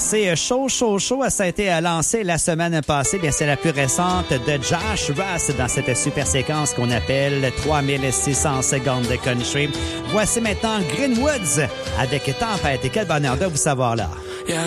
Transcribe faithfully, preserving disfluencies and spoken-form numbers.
c'est chaud, chaud, chaud. Ça a été lancé la semaine passée. Bien, c'est la plus récente de Josh Russ dans cette super séquence qu'on appelle trois mille six cents secondes de country. Voici maintenant Greenwoods avec Tempête. Et quel bonheur de vous savoir là.